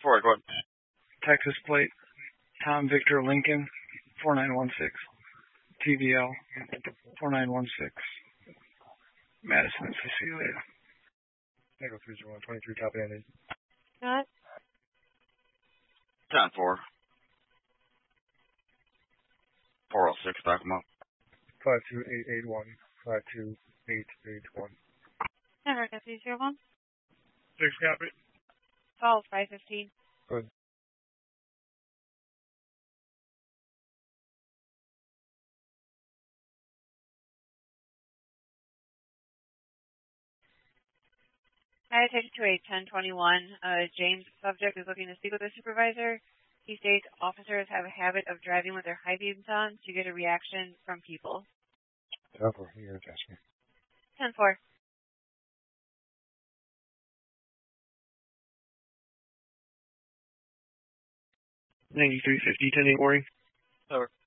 4, go ahead. Texas plate, Tom Victor Lincoln, 4916. TVL, 4916. Madison, Cecilia. Echo 301, 23, copy ended. Got 10-4. 406, back them up. 52881, 52881. America 301. 6, copy. Falls 515. Good. I attached to a 1021. James, subject, is looking to speak with the supervisor. He states officers have a habit of driving with their high beams on to get a reaction from people. 10-4, you're going to test me. 10-4. 9350, 10-8 warning. Over.